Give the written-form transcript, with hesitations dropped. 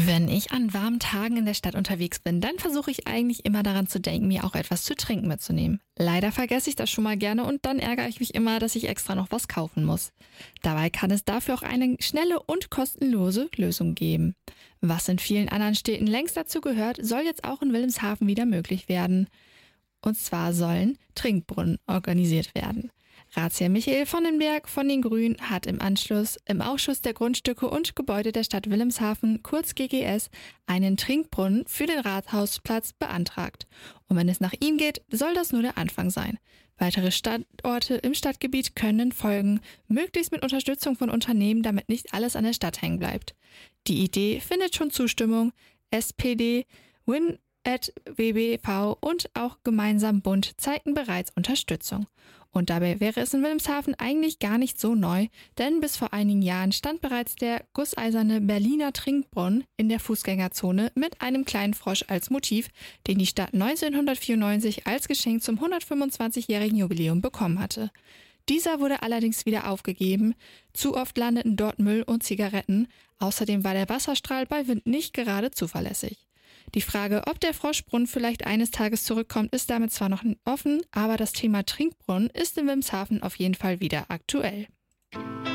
Wenn ich an warmen Tagen in der Stadt unterwegs bin, dann versuche ich eigentlich immer daran zu denken, mir auch etwas zu trinken mitzunehmen. Leider vergesse ich das schon mal gerne und dann ärgere ich mich immer, dass ich extra noch was kaufen muss. Dabei kann es dafür auch eine schnelle und kostenlose Lösung geben. Was in vielen anderen Städten längst dazu gehört, soll jetzt auch in Wilhelmshaven wieder möglich werden. Und zwar sollen Trinkbrunnen organisiert werden. Ratsherr Michael Vonnenberg von den Grünen hat im Ausschuss der Grundstücke und Gebäude der Stadt Wilhelmshaven, kurz GGS, einen Trinkbrunnen für den Rathausplatz beantragt. Und wenn es nach ihm geht, soll das nur der Anfang sein. Weitere Standorte im Stadtgebiet können folgen, möglichst mit Unterstützung von Unternehmen, damit nicht alles an der Stadt hängen bleibt. Die Idee findet schon Zustimmung. SPD, Win WBV und auch gemeinsam Bund zeigten bereits Unterstützung. Und dabei wäre es in Wilhelmshaven eigentlich gar nicht so neu, denn bis vor einigen Jahren stand bereits der gusseiserne Berliner Trinkbrunnen in der Fußgängerzone mit einem kleinen Frosch als Motiv, den die Stadt 1994 als Geschenk zum 125-jährigen Jubiläum bekommen hatte. Dieser wurde allerdings wieder aufgegeben. Zu oft landeten dort Müll und Zigaretten. Außerdem war der Wasserstrahl bei Wind nicht gerade zuverlässig. Die Frage, ob der Froschbrunnen vielleicht eines Tages zurückkommt, ist damit zwar noch offen, aber das Thema Trinkbrunnen ist in Wilhelmshaven auf jeden Fall wieder aktuell.